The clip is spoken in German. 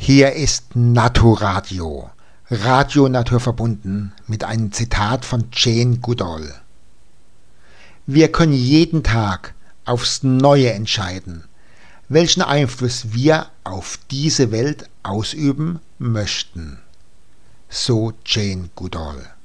Hier ist Naturadio, Radio naturverbunden mit einem Zitat von Jane Goodall. Wir können jeden Tag aufs Neue entscheiden, welchen Einfluss wir auf diese Welt ausüben möchten. So Jane Goodall.